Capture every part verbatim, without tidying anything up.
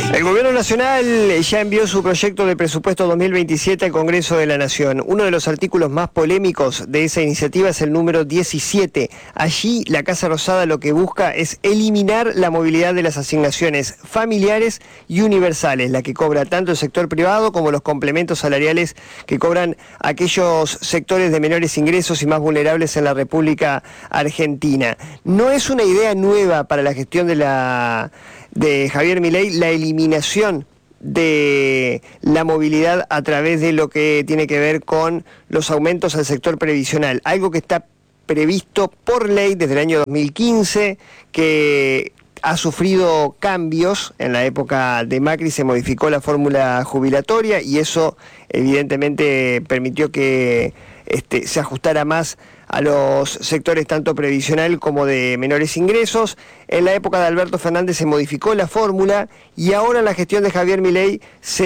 El Gobierno Nacional ya envió su proyecto de presupuesto dos mil veintisiete al Congreso de la Nación. Uno de los artículos más polémicos de esa iniciativa es el número diecisiete. Allí la Casa Rosada lo que busca es eliminar la movilidad de las asignaciones familiares y universales, la que cobra tanto el sector privado como los complementos salariales que cobran aquellos sectores de menores ingresos y más vulnerables en la República Argentina. No es una idea nueva para la gestión de la... de Javier Milei la eliminación de la movilidad a través de lo que tiene que ver con los aumentos al sector previsional, algo que está previsto por ley desde el año dos mil quince, que ha sufrido cambios. En la época de Macri se modificó la fórmula jubilatoria y eso evidentemente permitió que este, se ajustara más a los sectores tanto previsional como de menores ingresos. En la época de Alberto Fernández se modificó la fórmula y ahora en la gestión de Javier Milei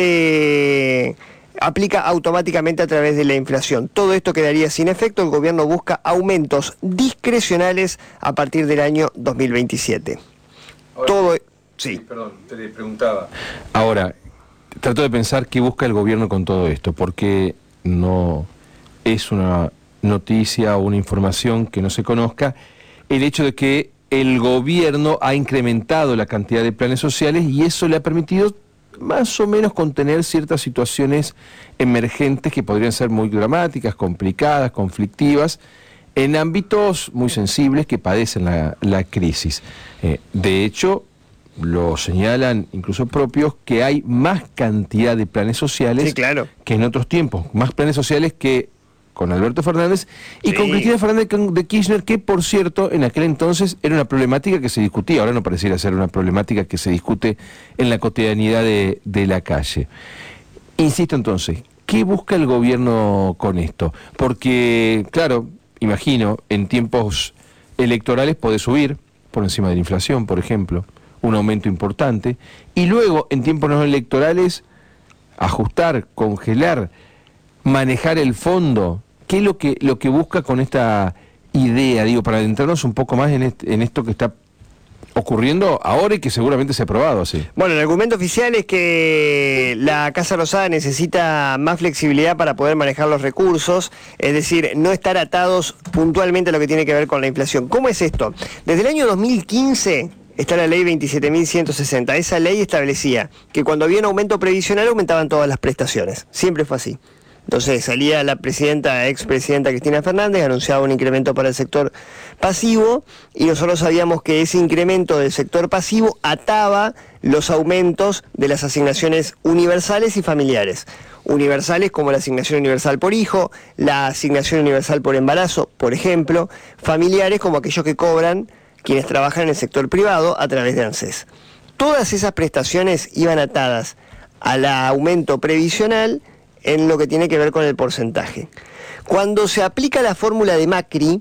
se aplica automáticamente a través de la inflación. Todo esto quedaría sin efecto. El gobierno busca aumentos discrecionales a partir del año dos mil veintisiete. Ahora, Todo... Sí, sí. perdón, te le preguntaba. Ahora, trato de pensar qué busca el gobierno con todo esto, porque no es una noticia o una información que no se conozca el hecho de que el gobierno ha incrementado la cantidad de planes sociales y eso le ha permitido más o menos contener ciertas situaciones emergentes que podrían ser muy dramáticas, complicadas, conflictivas, en ámbitos muy sensibles que padecen la, la crisis. Eh, de hecho, lo señalan incluso propios que hay más cantidad de planes sociales, Sí, claro, que en otros tiempos, más planes sociales que con Alberto Fernández y sí, con Cristina Fernández de Kirchner, que por cierto en aquel entonces era una problemática que se discutía, ahora no pareciera ser una problemática que se discute en la cotidianidad de, de la calle. Insisto entonces, ¿qué busca el gobierno con esto? Porque, claro, imagino, en tiempos electorales puede subir por encima de la inflación, por ejemplo, un aumento importante, y luego en tiempos no electorales ajustar, congelar, manejar el fondo. ¿Qué es lo que lo que busca con esta idea? Digo, para adentrarnos un poco más en, este, en esto que está ocurriendo ahora y que seguramente se ha aprobado así. Bueno, el argumento oficial es que la Casa Rosada necesita más flexibilidad para poder manejar los recursos, es decir, no estar atados puntualmente a lo que tiene que ver con la inflación. ¿Cómo es esto? Desde el año dos mil quince está la ley veintisiete mil ciento sesenta. Esa ley establecía que cuando había un aumento previsional aumentaban todas las prestaciones. Siempre fue así. Entonces salía la presidenta, expresidenta Cristina Fernández, anunciaba un incremento para el sector pasivo y nosotros sabíamos que ese incremento del sector pasivo ataba los aumentos de las asignaciones universales y familiares. Universales como la asignación universal por hijo, la asignación universal por embarazo, por ejemplo. Familiares como aquellos que cobran quienes trabajan en el sector privado a través de ANSES. Todas esas prestaciones iban atadas al aumento previsional en lo que tiene que ver con el porcentaje. Cuando se aplica la fórmula de Macri,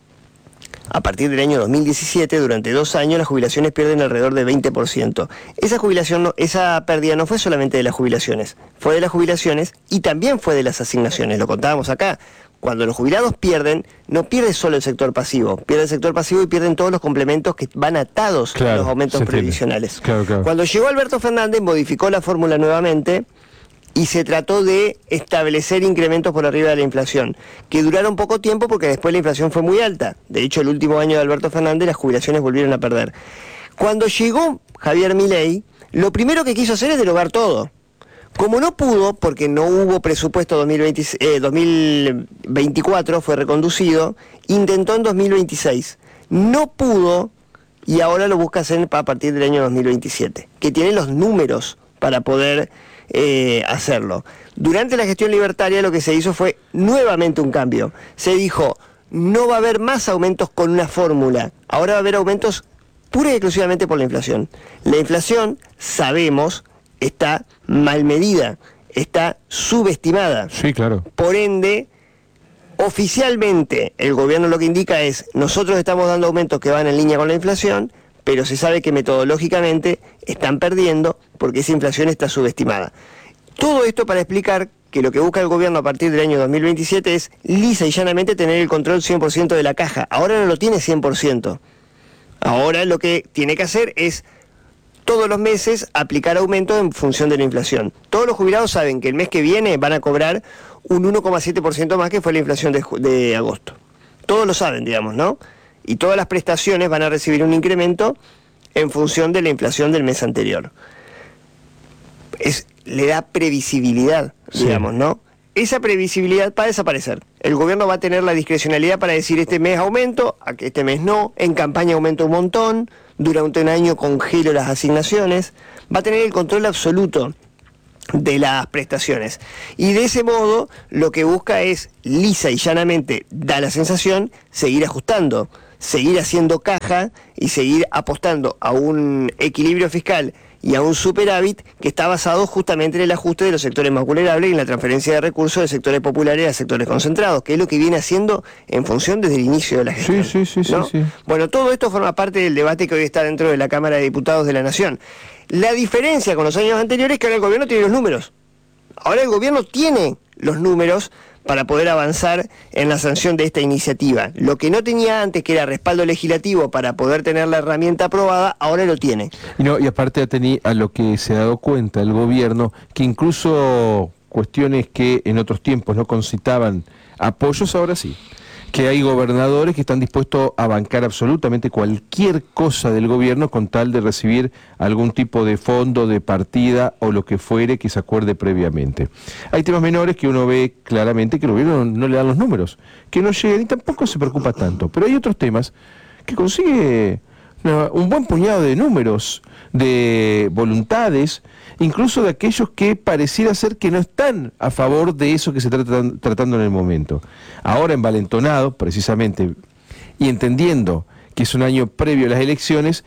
a partir del año dos mil diecisiete, durante dos años las jubilaciones pierden alrededor de veinte por ciento. Esa jubilación, no, esa pérdida no fue solamente de las jubilaciones, fue de las jubilaciones y también fue de las asignaciones, lo contábamos acá. Cuando los jubilados pierden, no pierde solo el sector pasivo, pierde el sector pasivo y pierden todos los complementos que van atados claro, a los aumentos previsionales. Claro, claro. Cuando llegó Alberto Fernández, modificó la fórmula nuevamente y se trató de establecer incrementos por arriba de la inflación, que duraron poco tiempo porque después la inflación fue muy alta. De hecho, el último año de Alberto Fernández las jubilaciones volvieron a perder. Cuando llegó Javier Milei, lo primero que quiso hacer es derogar todo. Como no pudo, porque no hubo presupuesto dos mil veinte, eh, dos mil veinticuatro, fue reconducido, intentó en dos mil veintiséis. No pudo y ahora lo busca hacer a partir del año dos mil veintisiete, que tiene los números para poder eh, hacerlo. Durante la gestión libertaria lo que se hizo fue nuevamente un cambio. Se dijo, no va a haber más aumentos con una fórmula, ahora va a haber aumentos pura y exclusivamente por la inflación. La inflación, sabemos, está mal medida, está subestimada. Sí, claro. Por ende, oficialmente el gobierno lo que indica es, nosotros estamos dando aumentos que van en línea con la inflación, pero se sabe que metodológicamente están perdiendo porque esa inflación está subestimada. Todo esto para explicar que lo que busca el gobierno a partir del año dos mil veintisiete es lisa y llanamente tener el control cien por ciento de la caja. Ahora no lo tiene cien por ciento. Ahora lo que tiene que hacer es todos los meses aplicar aumentos en función de la inflación. Todos los jubilados saben que el mes que viene van a cobrar un uno coma siete por ciento más que fue la inflación de, de agosto. Todos lo saben, digamos, ¿no? Y todas las prestaciones van a recibir un incremento en función de la inflación del mes anterior. Es, le da previsibilidad, digamos, sí. ¿no? Esa previsibilidad va a desaparecer. El gobierno va a tener la discrecionalidad para decir este mes aumento, este mes no, en campaña aumento un montón, durante un año congelo las asignaciones, va a tener el control absoluto de las prestaciones. Y de ese modo lo que busca es, lisa y llanamente, da la sensación, seguir ajustando, seguir haciendo caja y seguir apostando a un equilibrio fiscal y a un superávit que está basado justamente en el ajuste de los sectores más vulnerables y en la transferencia de recursos de sectores populares a sectores concentrados, que es lo que viene haciendo en función desde el inicio de la gestión. Sí, sí, sí, ¿no? sí, sí. Bueno, todo esto forma parte del debate que hoy está dentro de la Cámara de Diputados de la Nación. La diferencia con los años anteriores es que ahora el gobierno tiene los números. Ahora el gobierno tiene los números para poder avanzar en la sanción de esta iniciativa. Lo que no tenía antes, que era respaldo legislativo para poder tener la herramienta aprobada, ahora lo tiene. Y, no, y aparte a, tení, a lo que se ha dado cuenta el gobierno, que incluso cuestiones que en otros tiempos no concitaban apoyos, ahora sí. Que hay gobernadores que están dispuestos a bancar absolutamente cualquier cosa del gobierno con tal de recibir algún tipo de fondo, de partida o lo que fuere que se acuerde previamente. Hay temas menores que uno ve claramente que el gobierno no, no le dan los números, que no llegan y tampoco se preocupa tanto. Pero hay otros temas que consigue una, un buen puñado de números, de voluntades, incluso de aquellos que pareciera ser que no están a favor de eso que se está tratando en el momento. Ahora envalentonado, precisamente, y entendiendo que es un año previo a las elecciones,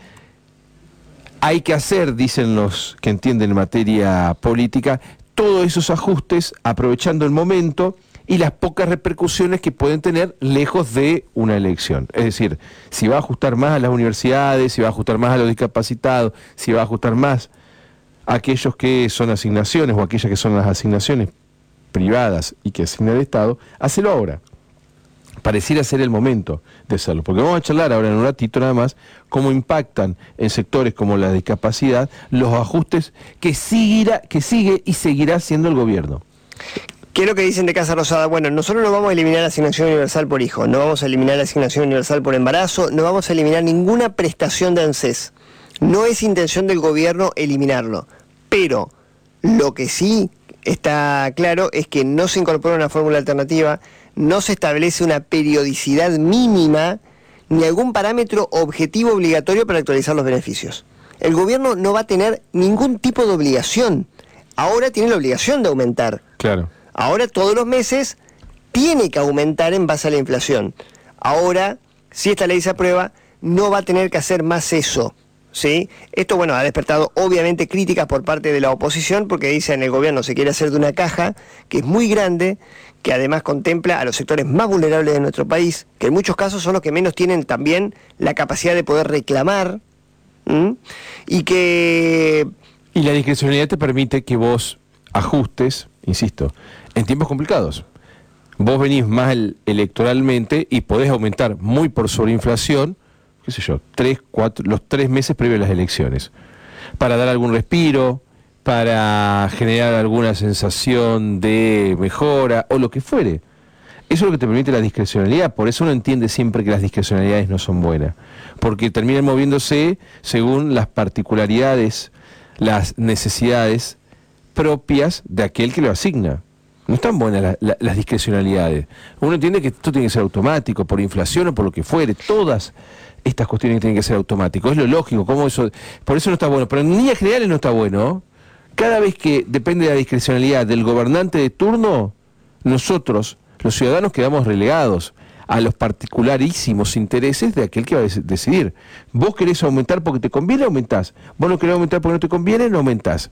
hay que hacer, dicen los que entienden en materia política, todos esos ajustes, aprovechando el momento y las pocas repercusiones que pueden tener lejos de una elección. Es decir, si va a ajustar más a las universidades, si va a ajustar más a los discapacitados, si va a ajustar más a aquellos que son asignaciones o aquellas que son las asignaciones privadas y que asigna el Estado, hacelo ahora. Pareciera ser el momento de hacerlo, porque vamos a charlar ahora en un ratito nada más cómo impactan en sectores como la discapacidad los ajustes que, seguirá, que sigue y seguirá haciendo el gobierno. ¿Qué es lo que dicen de Casa Rosada? Bueno, nosotros no vamos a eliminar la asignación universal por hijo, no vamos a eliminar la asignación universal por embarazo, no vamos a eliminar ninguna prestación de ANSES. No es intención del gobierno eliminarlo, pero lo que sí está claro es que no se incorpora una fórmula alternativa, no se establece una periodicidad mínima ni algún parámetro objetivo obligatorio para actualizar los beneficios. El gobierno no va a tener ningún tipo de obligación. Ahora tiene la obligación de aumentar. Claro. Ahora todos los meses tiene que aumentar en base a la inflación. Ahora, si esta ley se aprueba, no va a tener que hacer más eso. ¿Sí? Esto, bueno, ha despertado obviamente críticas por parte de la oposición porque dicen el gobierno se quiere hacer de una caja que es muy grande, que además contempla a los sectores más vulnerables de nuestro país, que en muchos casos son los que menos tienen también la capacidad de poder reclamar, ¿m? y que... Y la discrecionalidad te permite que vos ajustes, insisto, en tiempos complicados. Vos venís más electoralmente y podés aumentar muy por sobreinflación, qué sé yo, tres, cuatro, los tres meses previos a las elecciones, para dar algún respiro, para generar alguna sensación de mejora, o lo que fuere. Eso es lo que te permite la discrecionalidad, por eso uno entiende siempre que las discrecionalidades no son buenas, porque terminan moviéndose según las particularidades, las necesidades propias de aquel que lo asigna. No están buenas la, la, las discrecionalidades. Uno entiende que esto tiene que ser automático, por inflación o por lo que fuere, todas estas cuestiones tienen que ser automáticas, es lo lógico, ¿cómo eso? Por eso no está bueno, pero en líneas generales no está bueno. Cada vez que depende de la discrecionalidad del gobernante de turno, nosotros, los ciudadanos, quedamos relegados a los particularísimos intereses de aquel que va a decidir. Vos querés aumentar porque te conviene, aumentás. Vos no querés aumentar porque no te conviene, no aumentás.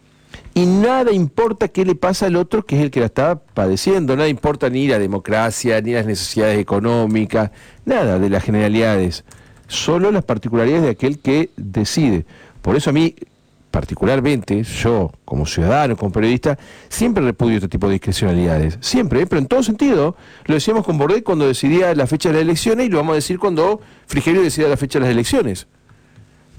Y nada importa qué le pasa al otro, que es el que la está padeciendo. Nada importa ni la democracia, ni las necesidades económicas, nada de las generalidades. Solo las particularidades de aquel que decide. Por eso a mí, particularmente, yo como ciudadano, como periodista, siempre repudio este tipo de discrecionalidades. Siempre, ¿eh? Pero en todo sentido. Lo decíamos con Bordet cuando decidía la fecha de las elecciones y lo vamos a decir cuando Frigerio decida la fecha de las elecciones.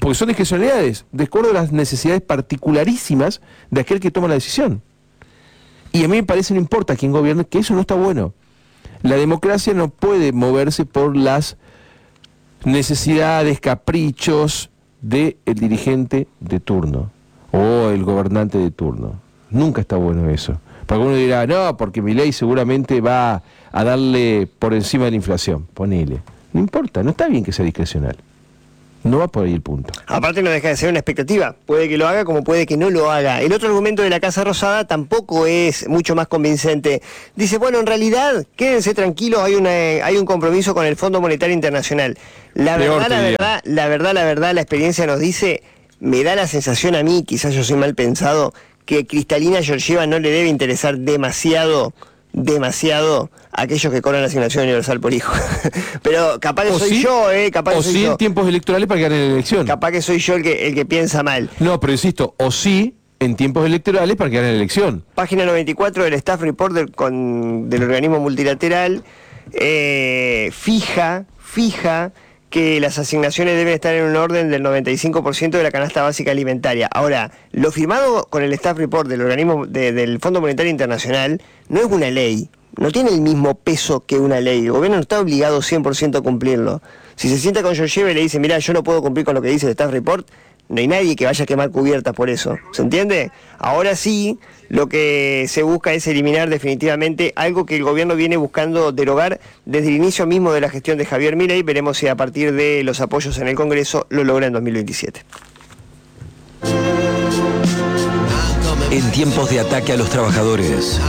Porque son discrecionalidades, de acuerdo a las necesidades particularísimas de aquel que toma la decisión. Y a mí me parece, no importa quién gobierne, que eso no está bueno. La democracia no puede moverse por las necesidades, caprichos del dirigente de turno o el gobernante de turno. Nunca está bueno eso. Porque uno dirá, no, porque mi ley seguramente va a darle por encima de la inflación. Ponele. No importa, no está bien que sea discrecional. No va por ahí el punto. Aparte no deja de ser una expectativa. Puede que lo haga como puede que no lo haga. El otro argumento de la Casa Rosada tampoco es mucho más convincente. Dice, bueno, en realidad, quédense tranquilos, hay una, hay un compromiso con el Fondo Monetario Internacional. La verdad, la verdad, la verdad, la verdad, la experiencia nos dice, me da la sensación a mí, quizás yo soy mal pensado, que Cristalina Georgieva no le debe interesar demasiado demasiado a aquellos que cobran la asignación universal por hijo. Pero capaz que o soy sí, yo, eh, capaz o que soy sí yo. en tiempos electorales para que ganen la elección. Capaz que soy yo el que, el que piensa mal. No, pero insisto, o sí en tiempos electorales para que ganen la elección. Página noventa y cuatro del Staff Report del, con, del organismo multilateral eh, fija, fija que las asignaciones deben estar en un orden del noventa y cinco por ciento de la canasta básica alimentaria. Ahora, lo firmado con el Staff Report del organismo de, del Fondo Monetario Internacional no es una ley, no tiene el mismo peso que una ley. El gobierno no está obligado cien por ciento a cumplirlo. Si se sienta con Georgieva y le dice, mira, yo no puedo cumplir con lo que dice el Staff Report, no hay nadie que vaya a quemar cubiertas por eso. ¿Se entiende? Ahora sí, lo que se busca es eliminar definitivamente algo que el gobierno viene buscando derogar desde el inicio mismo de la gestión de Javier Milei. Veremos si a partir de los apoyos en el Congreso lo logra en dos mil veintisiete. En tiempos de ataque a los trabajadores,